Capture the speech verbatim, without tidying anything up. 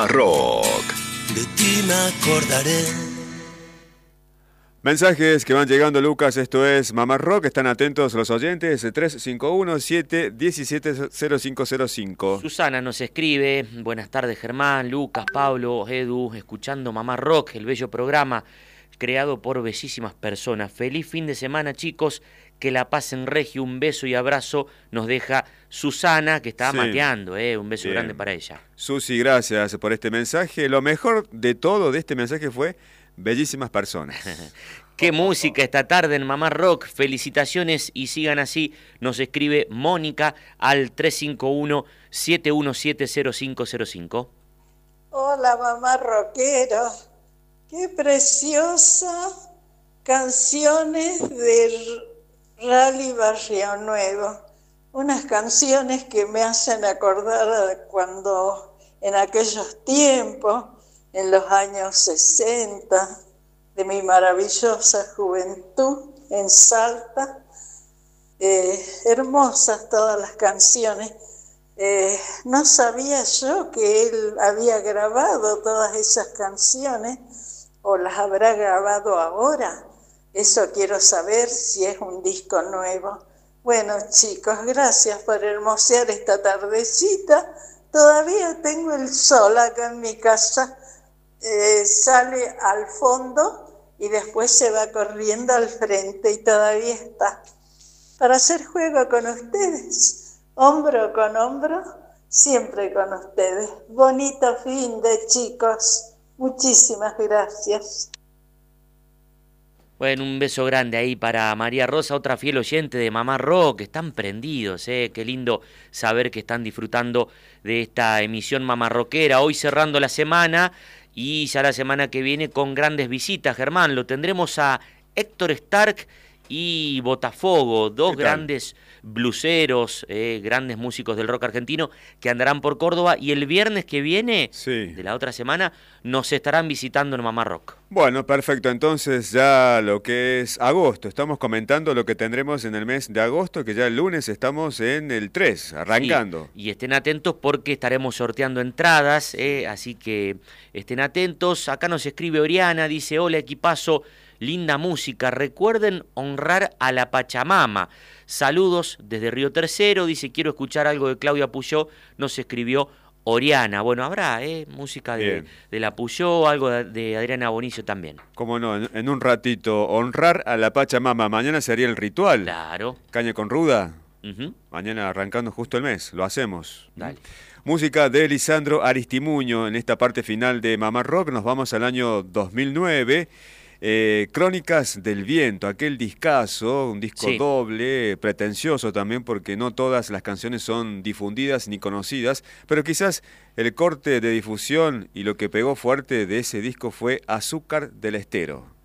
Mamá Rock. De ti me acordaré. Mensajes que van llegando, Lucas, esto es Mamá Rock, están atentos los oyentes, tres cinco uno, siete uno siete, cero cinco cero cinco. Susana nos escribe, buenas tardes Germán, Lucas, Pablo, Edu, escuchando Mamá Rock, el bello programa creado por bellísimas personas. Feliz fin de semana, chicos, que la pasen regio, un beso y abrazo nos deja Susana, que estaba Sí. mateando, eh, un beso Bien. grande para ella. Susi, gracias por este mensaje. Lo mejor de todo de este mensaje fue bellísimas personas. Qué música esta tarde en Mamá Rock, felicitaciones y sigan así, nos escribe Mónica al tres cinco uno, siete uno siete, cero cinco cero cinco. Hola mamá rockero, qué preciosa canciones del Rally Barrio Nuevo, unas canciones que me hacen acordar a cuando en aquellos tiempos, en los años sesenta, de mi maravillosa juventud en Salta, eh, hermosas todas las canciones. Eh, no sabía yo que él había grabado todas esas canciones o las habrá grabado ahora. Eso quiero saber si es un disco nuevo. Bueno, chicos, gracias por hermosear esta tardecita. Todavía tengo el sol acá en mi casa. Eh, sale al fondo y después se va corriendo al frente y todavía está. Para hacer juego con ustedes, hombro con hombro, siempre con ustedes. Bonito fin de chicos. Muchísimas gracias. Bueno, un beso grande ahí para María Rosa, otra fiel oyente de Mamá Rock. Están prendidos, ¿eh? Qué lindo saber que están disfrutando de esta emisión Mamá Rockera. Hoy cerrando la semana y ya la semana que viene con grandes visitas, Germán. Lo tendremos a Héctor Stark y Botafogo, dos grandes bluseros, eh, grandes músicos del rock argentino que andarán por Córdoba y el viernes que viene, Sí. de la otra semana, nos estarán visitando en Mamá Rock. Bueno, perfecto. Entonces ya lo que es agosto, estamos comentando lo que tendremos en el mes de agosto, que ya el lunes estamos en el tres, arrancando. Sí, y estén atentos porque estaremos sorteando entradas, eh, así que estén atentos. Acá nos escribe Oriana, dice, hola equipazo, linda música, recuerden honrar a la Pachamama. Saludos desde Río Tercero, dice, quiero escuchar algo de Claudia Puyó, nos escribió Oriana. Bueno, habrá eh, música de, de la Puyó, algo de, de Adriana Bonicio también. Cómo no, en, en un ratito, honrar a la Pachamama. Mañana sería el ritual. Claro. Caña con ruda. Uh-huh. Mañana arrancando justo el mes, lo hacemos. Dale. Música de Lisandro Aristimuño. En esta parte final de Mamá Rock nos vamos al año dos mil nueve. Eh, Crónicas del Viento, aquel discazo, un disco Sí. doble, pretencioso también porque no todas las canciones son difundidas ni conocidas, pero quizás el corte de difusión y lo que pegó fuerte de ese disco fue Azúcar del Estero.